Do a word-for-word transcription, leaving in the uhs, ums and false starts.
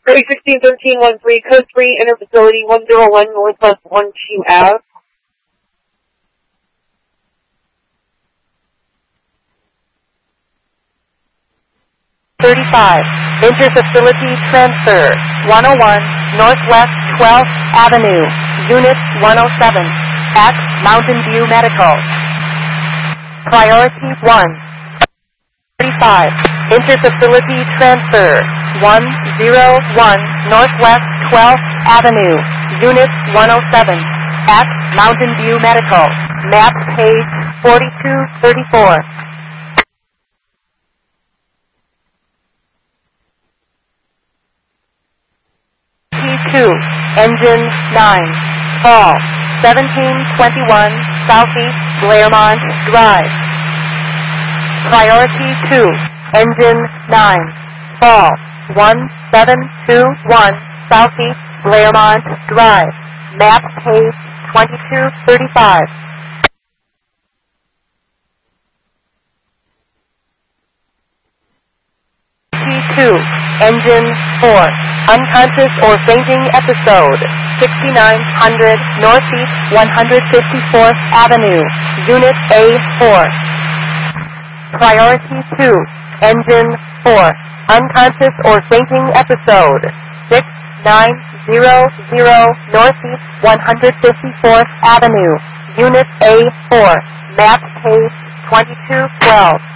Grade sixteen thirteen one three, Code three, Interfacility one zero one Northwest one two Ave. thirty-five, Interfacility Transfer, one oh one, Northwest twelfth Avenue, Unit one oh seven, at Mountain View Medical. Priority one. thirty-five, Interfacility Transfer, one oh one, Northwest twelfth Avenue, Unit one oh seven, at Mountain View Medical. Map page forty-two thirty-four. T two, Engine nine, Fall, seventeen twenty-one Southeast Claremont Drive. Priority two, Engine nine, Fall, one seven two one Southeast Claremont Drive. Map page twenty-two thirty-five. T two, Engine four, Unconscious or Fainting Episode, sixty-nine hundred Northeast one hundred fifty-fourth Avenue, Unit A four. Priority two, Engine four, Unconscious or Fainting Episode, six nine zero zero Northeast one hundred fifty-fourth Avenue, Unit A four. Map page twenty-two twelve.